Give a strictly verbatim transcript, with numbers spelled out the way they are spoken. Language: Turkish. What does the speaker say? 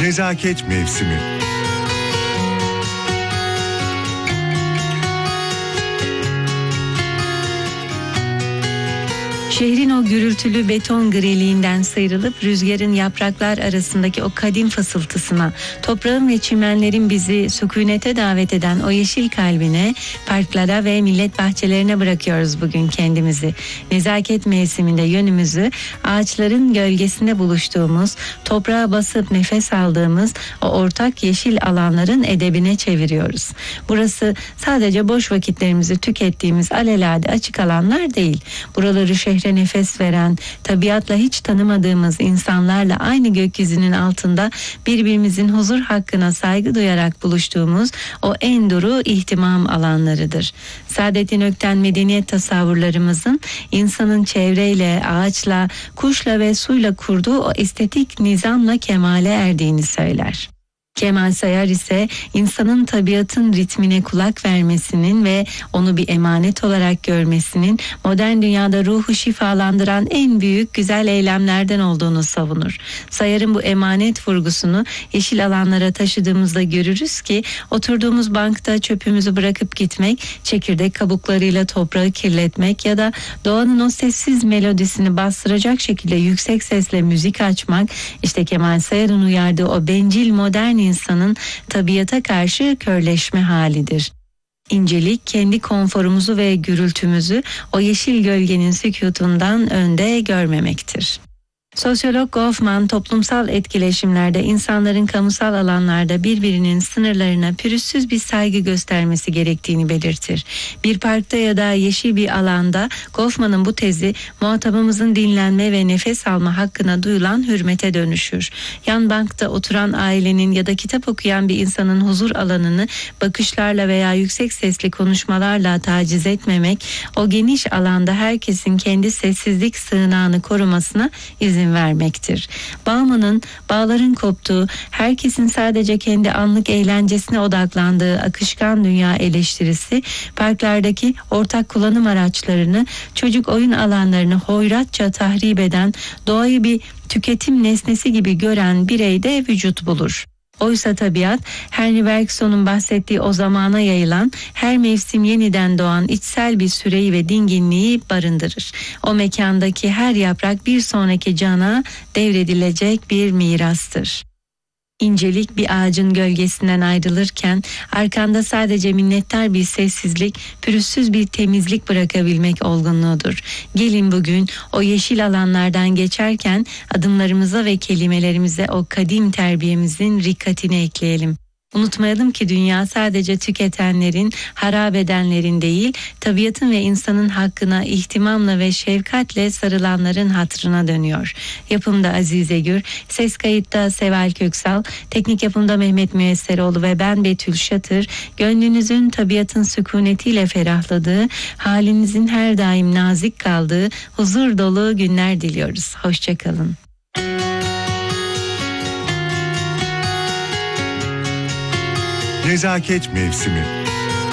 Nezaket mevsimi. Şehrin o gürültülü beton griliğinden sıyrılıp rüzgarın yapraklar arasındaki o kadim fısıltısına, toprağın ve çimenlerin bizi sükunete davet eden o yeşil kalbine, parklara ve millet bahçelerine bırakıyoruz bugün kendimizi. Nezaket mevsiminde yönümüzü ağaçların gölgesinde buluştuğumuz, toprağa basıp nefes aldığımız o ortak yeşil alanların edebine çeviriyoruz. Burası sadece boş vakitlerimizi tükettiğimiz alelade açık alanlar değil. Buraları şehre nefes veren, tabiatla hiç tanımadığımız insanlarla aynı gökyüzünün altında birbirimizin huzur hakkına saygı duyarak buluştuğumuz o en duru ihtimam alanlarıdır. Saadettin Ökten medeniyet tasavvurlarımızın insanın çevreyle, ağaçla, kuşla ve suyla kurduğu o estetik nizamla kemale erdiğini söyler. Kemal Sayar ise insanın tabiatın ritmine kulak vermesinin ve onu bir emanet olarak görmesinin modern dünyada ruhu şifalandıran en büyük güzel eylemlerden olduğunu savunur. Sayar'ın bu emanet vurgusunu yeşil alanlara taşıdığımızda görürüz ki oturduğumuz bankta çöpümüzü bırakıp gitmek, çekirdek kabuklarıyla toprağı kirletmek ya da doğanın o sessiz melodisini bastıracak şekilde yüksek sesle müzik açmak, işte Kemal Sayar'ın uyardığı o bencil modern insanın tabiata karşı körleşme halidir. İncelik kendi konforumuzu ve gürültümüzü o yeşil gölgenin sükutundan önde görmemektir. Sosyolog Goffman toplumsal etkileşimlerde insanların kamusal alanlarda birbirinin sınırlarına pürüzsüz bir saygı göstermesi gerektiğini belirtir. Bir parkta ya da yeşil bir alanda Goffman'ın bu tezi muhatabımızın dinlenme ve nefes alma hakkına duyulan hürmete dönüşür. Yan bankta oturan ailenin ya da kitap okuyan bir insanın huzur alanını bakışlarla veya yüksek sesli konuşmalarla taciz etmemek, o geniş alanda herkesin kendi sessizlik sığınağını korumasına izin vermektir. Bauman'ın bağların koptuğu, herkesin sadece kendi anlık eğlencesine odaklandığı akışkan dünya eleştirisi, parklardaki ortak kullanım araçlarını, çocuk oyun alanlarını hoyratça tahrip eden, doğayı bir tüketim nesnesi gibi gören bireyde vücut bulur. Oysa tabiat, Henry Bergson'un bahsettiği o zamana yayılan, her mevsim yeniden doğan içsel bir süreyi ve dinginliği barındırır. O mekandaki her yaprak bir sonraki cana devredilecek bir mirastır. İncelik bir ağacın gölgesinden ayrılırken arkanda sadece minnettar bir sessizlik, pürüzsüz bir temizlik bırakabilmek olgunluğudur. Gelin bugün o yeşil alanlardan geçerken adımlarımıza ve kelimelerimize o kadim terbiyemizin rikkatini ekleyelim. Unutmayalım ki dünya sadece tüketenlerin, harap edenlerin değil, tabiatın ve insanın hakkına ihtimamla ve şefkatle sarılanların hatırına dönüyor. Yapımda Azize Gür, ses kayıtta Seval Köksal, teknik yapımda Mehmet Müyesseroğlu ve ben Betül Şatır, gönlünüzün tabiatın sükunetiyle ferahladığı, halinizin her daim nazik kaldığı, huzur dolu günler diliyoruz. Hoşçakalın. Nezaket mevsimi.